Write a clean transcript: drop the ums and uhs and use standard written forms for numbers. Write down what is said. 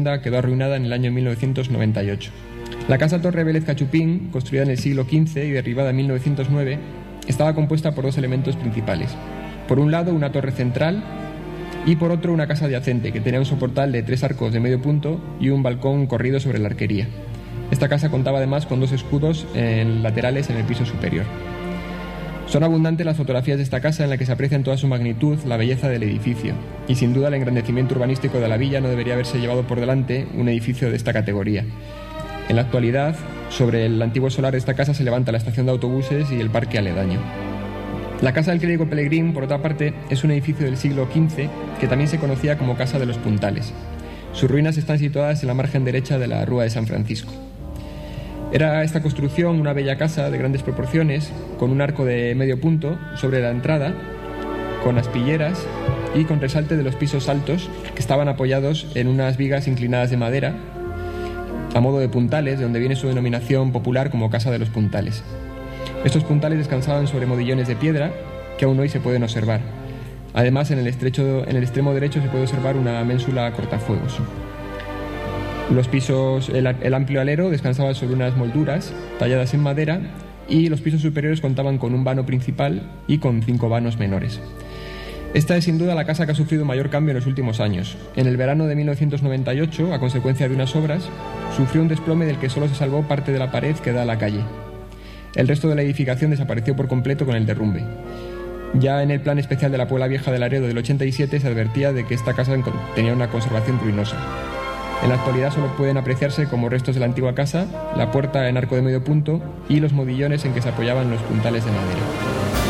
vivienda quedó arruinada en el año 1998. La casa Torre Vélez Cachupín, construida en el siglo XV y derribada en 1909, estaba compuesta por dos elementos principales. Por un lado, una torre central y por otro, una casa adyacente que tenía un soportal de 3 arcos de medio punto y un balcón corrido sobre la arquería. Esta casa contaba además con 2 escudos laterales en el piso superior. Son abundantes las fotografías de esta casa en la que se aprecia en toda su magnitud la belleza del edificio, y sin duda el engrandecimiento urbanístico de la villa no debería haberse llevado por delante un edificio de esta categoría. En la actualidad, sobre el antiguo solar de esta casa se levanta la estación de autobuses y el parque aledaño. La Casa del Clérigo Pelegrín, por otra parte, es un edificio del siglo XV que también se conocía como Casa de los Puntales. Sus ruinas están situadas en la margen derecha de la Rúa de San Francisco. Era esta construcción una bella casa de grandes proporciones, con un arco de medio punto sobre la entrada, con aspilleras y con resalte de los pisos altos que estaban apoyados en unas vigas inclinadas de madera, a modo de puntales, de donde viene su denominación popular como Casa de los Puntales. Estos puntales descansaban sobre modillones de piedra que aún hoy se pueden observar. Además, en el extremo derecho se puede observar una ménsula cortafuegos. Los pisos, el amplio alero descansaba sobre unas molduras talladas en madera y los pisos superiores contaban con un vano principal y con 5 vanos menores. Esta es sin duda la casa que ha sufrido mayor cambio en los últimos años. En el verano de 1998, a consecuencia de unas obras, sufrió un desplome del que solo se salvó parte de la pared que da a la calle. El resto de la edificación desapareció por completo con el derrumbe. Ya en el Plan Especial de la Puebla Vieja de Laredo del 87 se advertía de que esta casa tenía una conservación ruinosa. En la actualidad solo pueden apreciarse como restos de la antigua casa la puerta en arco de medio punto y los modillones en que se apoyaban los puntales de madera.